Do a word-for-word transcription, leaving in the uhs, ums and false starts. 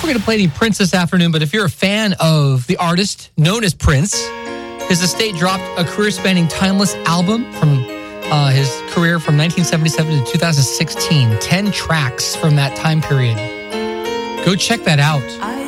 going to play any Prince this afternoon, but if you're a fan of the artist known as Prince, his estate dropped a career-spanning timeless album from uh, his career from nineteen seventy-seven to two thousand sixteen. Ten tracks from that time period. Go check that out.